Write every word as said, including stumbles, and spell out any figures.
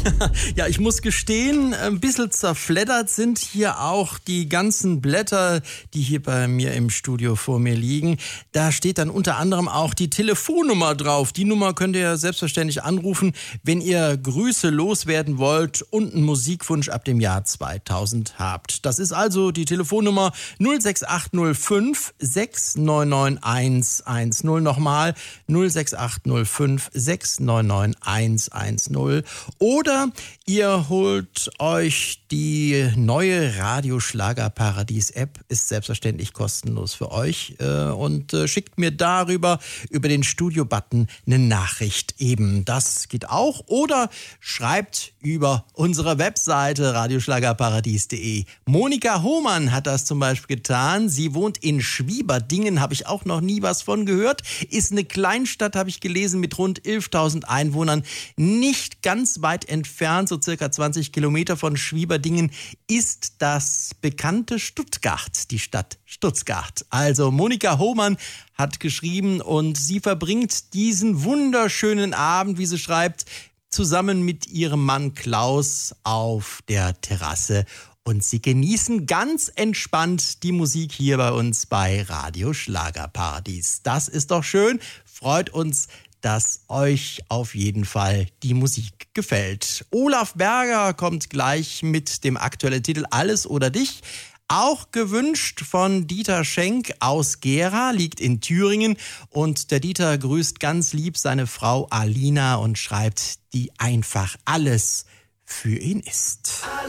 Ja, ich muss gestehen, ein bisschen zerfleddert sind hier auch die ganzen Blätter, die hier bei mir im Studio vor mir liegen. Da steht dann unter anderem auch die Telefonnummer drauf. Die Nummer könnt ihr selbstverständlich anrufen, wenn ihr Grüße loswerden wollt und einen Musikwunsch ab dem Jahr zweitausend habt. Das ist also die Telefonnummer null sechs acht null fünf sechs neun neun eins eins null. Nochmal null sechs acht null fünf sechs neun neun eins eins null. Oder ihr holt euch die neue Radioschlager-Paradies-App, ist selbstverständlich kostenlos für euch, und schickt mir darüber, über den Studio-Button, eine Nachricht eben. Das geht auch. Oder schreibt über unsere Webseite radioschlagerparadies punkt de. Monika Hohmann hat das zum Beispiel getan. Sie wohnt in Schwieberdingen, habe ich auch noch nie was von gehört. Ist eine Kleinstadt, habe ich gelesen, mit rund elftausend Einwohnern. Nicht ganz weit entfernt, so circa zwanzig Kilometer von Schwieberdingen, ist das bekannte Stuttgart, die Stadt Stuttgart. Also Monika Hohmann hat geschrieben und sie verbringt diesen wunderschönen Abend, wie sie schreibt, zusammen mit ihrem Mann Klaus auf der Terrasse. Und sie genießen ganz entspannt die Musik hier bei uns bei Radio Schlagerparadies. Das ist doch schön. Freut uns, dass euch auf jeden Fall die Musik gefällt. Olaf Berger kommt gleich mit dem aktuellen Titel Alles oder Dich. Auch gewünscht von Dieter Schenk aus Gera, liegt in Thüringen. Und der Dieter grüßt ganz lieb seine Frau Alina und schreibt, die einfach alles für ihn ist.